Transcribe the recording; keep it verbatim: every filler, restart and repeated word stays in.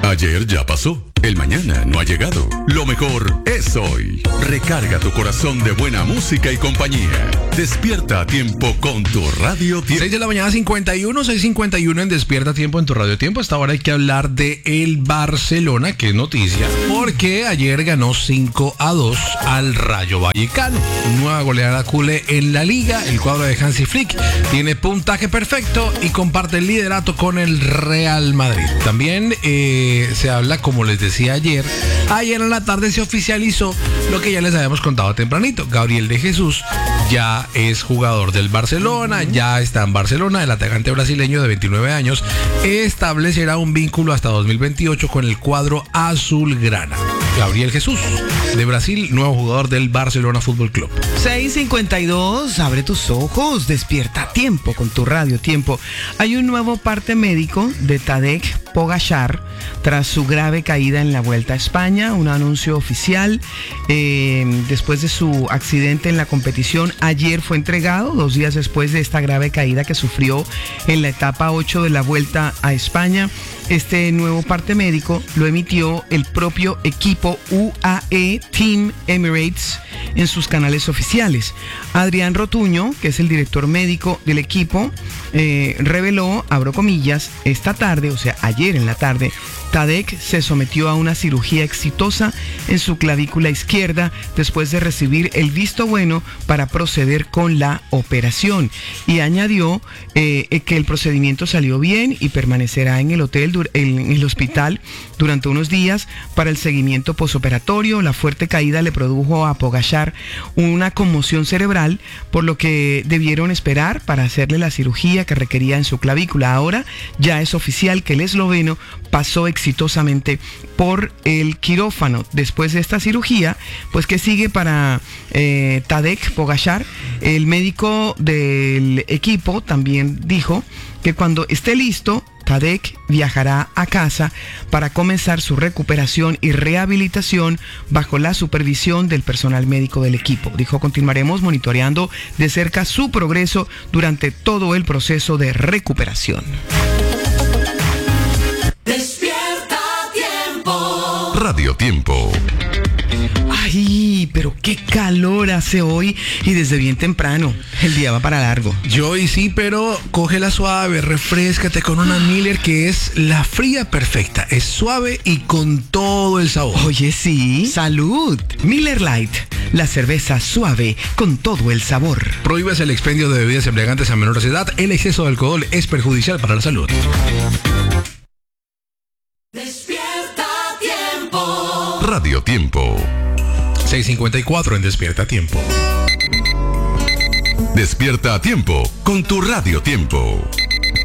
Ayer ya pasó, el mañana no ha llegado. Lo mejor es hoy. Recarga tu corazón de buena música y compañía. Despierta a tiempo con tu Radio Tiempo. seis de la mañana, cincuenta y uno, seis cincuenta y uno en Despierta a Tiempo en tu Radio Tiempo. Hasta ahora hay que hablar de el Barcelona, que es noticia, porque ayer ganó cinco a dos al Rayo Vallecano. Nueva goleada culé en la liga. El cuadro de Hansi Flick tiene puntaje perfecto y comparte el liderato con el Real Madrid. También eh, se habla, como les decía ayer, ayer en la tarde se oficializó lo que ya les habíamos contado tempranito. Gabriel de Jesús ya es jugador del Barcelona, ya está en Barcelona. El atacante brasileño de veintinueve años establecerá un vínculo hasta dos mil veintiocho con el cuadro azulgrana. Gabriel Jesús, de Brasil, nuevo jugador del Barcelona Fútbol Club. seis cincuenta y dos, abre tus ojos, despierta a tiempo con tu Radio Tiempo. Hay un nuevo parte médico de Tadej Pogačar tras su grave caída en la Vuelta a España, un anuncio oficial. Eh, después de su accidente en la competición, ayer fue entregado, dos días después de esta grave caída que sufrió en la etapa ocho de la Vuelta a España. Este nuevo parte médico lo emitió el propio equipo U A E Team Emirates en sus canales oficiales. Adrián Rotuño, que es el director médico del equipo, eh, reveló, abro comillas, esta tarde, o sea, ayer en la tarde, Tadej se sometió a una cirugía exitosa en su clavícula izquierda después de recibir el visto bueno para proceder con la operación. Y añadió eh, que el procedimiento salió bien y permanecerá en el hotel, en el hospital durante unos días para el seguimiento posoperatorio. La fuerte caída le produjo a Pogačar una conmoción cerebral, por lo que debieron esperar para hacerle la cirugía que requería en su clavícula. Ahora ya es oficial que el esloveno pasó exitosamente por el quirófano. Después de esta cirugía, pues ¿qué sigue para eh, Tadej Pogačar? El médico del equipo también dijo que cuando esté listo, Tadej viajará a casa para comenzar su recuperación y rehabilitación bajo la supervisión del personal médico del equipo. Dijo, continuaremos monitoreando de cerca su progreso durante todo el proceso de recuperación. Despierta Tiempo. Radio Tiempo. Ay, pero qué calor hace hoy y desde bien temprano. El día va para largo. Yo y sí, pero cógela suave, refréscate con una Miller, que es la fría perfecta. Es suave y con todo el sabor. Oye, sí. Salud. Miller Lite, la cerveza suave con todo el sabor. Prohíbes el expendio de bebidas embriagantes a menores de edad. El exceso de alcohol es perjudicial para la salud. Despierta Tiempo. Radio Tiempo. seis cincuenta y cuatro en Despierta Tiempo. Despierta a tiempo con tu Radio Tiempo.